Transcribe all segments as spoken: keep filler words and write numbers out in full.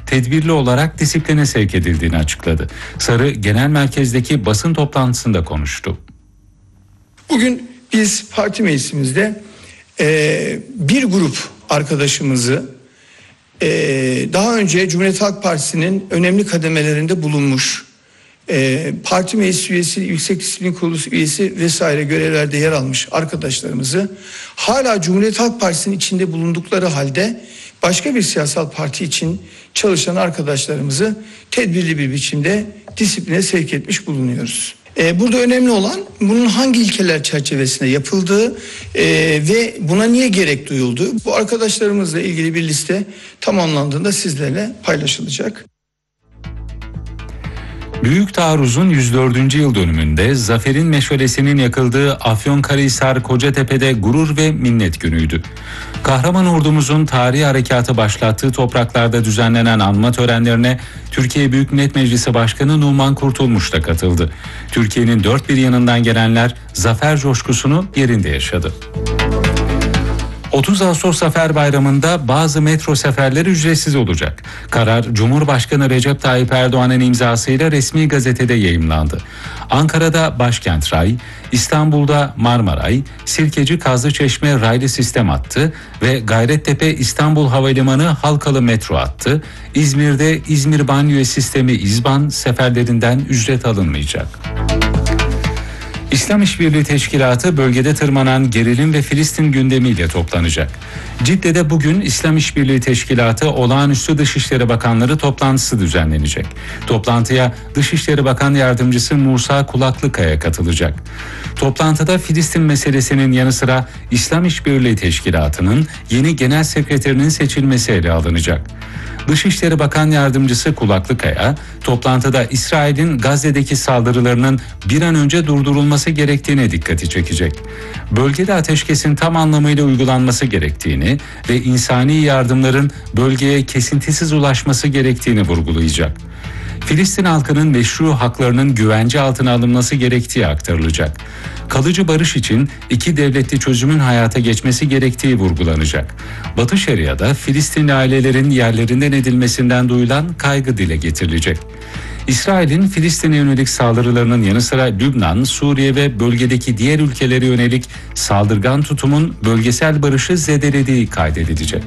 tedbirli olarak disipline sevk edildiğini açıkladı. Sarı genel merkezdeki basın toplantısında konuştu. Bugün biz parti meclisimizde e, bir grup arkadaşımızı e, daha önce Cumhuriyet Halk Partisi'nin önemli kademelerinde bulunmuş, e, parti meclis üyesi, Yüksek Disiplin Kurulu üyesi vesaire görevlerde yer almış arkadaşlarımızı hala Cumhuriyet Halk Partisi'nin içinde bulundukları halde başka bir siyasal parti için çalışan arkadaşlarımızı tedbirli bir biçimde disipline sevk etmiş bulunuyoruz. Ee, burada önemli olan bunun hangi ilkeler çerçevesinde yapıldığı e, ve buna niye gerek duyulduğu. Bu arkadaşlarımızla ilgili bir liste tamamlandığında sizlerle paylaşılacak. Büyük Taarruz'un yüz dördüncü yıl dönümünde zaferin meşalesinin yakıldığı Afyonkarahisar Kocatepe'de gurur ve minnet günüydü. Kahraman ordumuzun tarihi harekatı başlattığı topraklarda düzenlenen anma törenlerine Türkiye Büyük Millet Meclisi Başkanı Numan Kurtulmuş da katıldı. Türkiye'nin dört bir yanından gelenler zafer coşkusunu yerinde yaşadı. otuz Ağustos Zafer Bayramı'nda bazı metro seferleri ücretsiz olacak. Karar Cumhurbaşkanı Recep Tayyip Erdoğan'ın imzasıyla resmi gazetede yayımlandı. Ankara'da Başkent Ray, İstanbul'da Marmaray, Sirkeci Kazlıçeşme raylı sistem hattı ve Gayrettepe İstanbul Havalimanı halkalı metro hattı, İzmir'de İzmir Banliyö Sistemi İzban seferlerinden ücret alınmayacak. İslam İşbirliği Teşkilatı bölgede tırmanan gerilim ve Filistin gündemiyle toplanacak. Cidde'de bugün İslam İşbirliği Teşkilatı Olağanüstü Dışişleri Bakanları toplantısı düzenlenecek. Toplantıya Dışişleri Bakan Yardımcısı Musa Kulaklıkaya katılacak. Toplantıda Filistin meselesinin yanı sıra İslam İşbirliği Teşkilatı'nın yeni genel sekreterinin seçilmesi ele alınacak. Dışişleri Bakan Yardımcısı Kulaklıkaya, toplantıda İsrail'in Gazze'deki saldırılarının bir an önce durdurulması gerektiğine dikkati çekecek. Bölgede ateşkesin tam anlamıyla uygulanması gerektiğini ve insani yardımların bölgeye kesintisiz ulaşması gerektiğini vurgulayacak. Filistin halkının meşru haklarının güvence altına alınması gerektiği aktarılacak. Kalıcı barış için iki devletli çözümün hayata geçmesi gerektiği vurgulanacak. Batı Şeria'da Filistinli ailelerin yerlerinden edilmesinden duyulan kaygı dile getirilecek. İsrail'in Filistin'e yönelik saldırılarının yanı sıra Lübnan, Suriye ve bölgedeki diğer ülkelere yönelik saldırgan tutumun bölgesel barışı zedelediği kaydedilecek.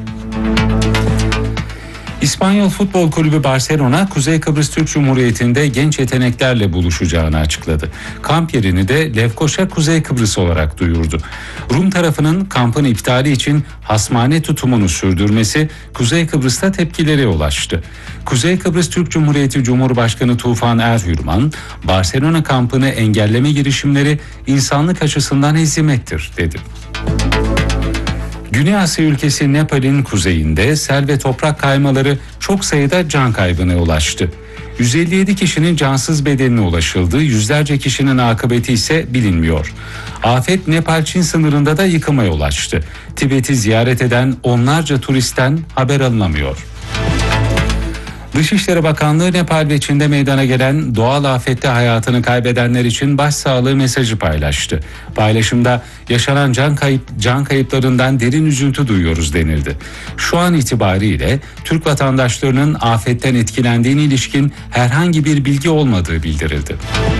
İspanyol Futbol Kulübü Barcelona, Kuzey Kıbrıs Türk Cumhuriyeti'nde genç yeteneklerle buluşacağını açıkladı. Kamp yerini de Lefkoşa Kuzey Kıbrıs olarak duyurdu. Rum tarafının kampın iptali için hasmane tutumunu sürdürmesi Kuzey Kıbrıs'ta tepkilere ulaştı. Kuzey Kıbrıs Türk Cumhuriyeti Cumhurbaşkanı Tufan Erhürman, Barcelona kampını engelleme girişimleri insanlık açısından hezimettir dedi. Güney Asya ülkesi Nepal'in kuzeyinde sel ve toprak kaymaları çok sayıda can kaybına ulaştı. yüz elli yedi kişinin cansız bedenine ulaşıldı, yüzlerce kişinin akıbeti ise bilinmiyor. Afet Nepal-Çin sınırında da yıkıma ulaştı. Tibet'i ziyaret eden onlarca turistten haber alınamıyor. Dışişleri Bakanlığı Nepal ve Çin'de meydana gelen doğal afette hayatını kaybedenler için başsağlığı mesajı paylaştı. Paylaşımda yaşanan can kayıp can kayıplarından derin üzüntü duyuyoruz denildi. Şu an itibariyle Türk vatandaşlarının afetten etkilendiğine ilişkin herhangi bir bilgi olmadığı bildirildi.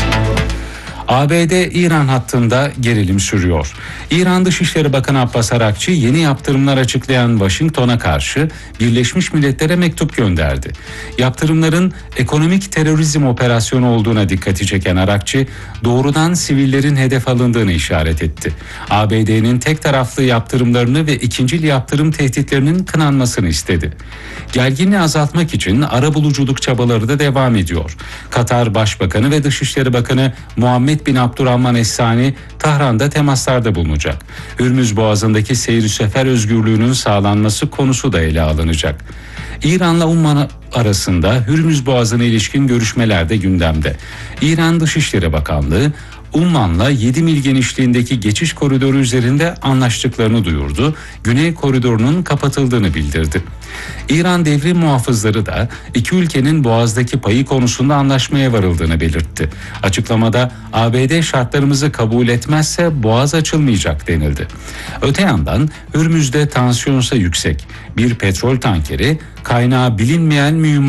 A B D-İran hattında gerilim sürüyor. İran Dışişleri Bakanı Abbas Arakçı yeni yaptırımlar açıklayan Washington'a karşı Birleşmiş Milletler'e mektup gönderdi. Yaptırımların ekonomik terörizm operasyonu olduğuna dikkati çeken Arakçı, doğrudan sivillerin hedef alındığını işaret etti. A B D'nin tek taraflı yaptırımlarını ve ikincil yaptırım tehditlerinin kınanmasını istedi. Gerginliği azaltmak için arabuluculuk çabaları da devam ediyor. Katar Başbakanı ve Dışişleri Bakanı Muhammed bin Abdurrahman Es-Sani Tahran'da temaslarda bulunacak. Hürmüz Boğazı'ndaki seyir sefer özgürlüğünün sağlanması konusu da ele alınacak. İran'la Umman arasında Hürmüz Boğazı'na ilişkin görüşmeler de gündemde. İran Dışişleri Bakanlığı Umman'la yedi mil genişliğindeki geçiş koridoru üzerinde anlaştıklarını duyurdu. Güney koridorunun kapatıldığını bildirdi. İran devrim muhafızları da iki ülkenin Boğaz'daki payı konusunda anlaşmaya varıldığını belirtti. Açıklamada A B D şartlarımızı kabul etmezse Boğaz açılmayacak denildi. Öte yandan Hürmüz'de tansiyonsa yüksek bir petrol tankeri kaynağı bilinmeyen mühimmat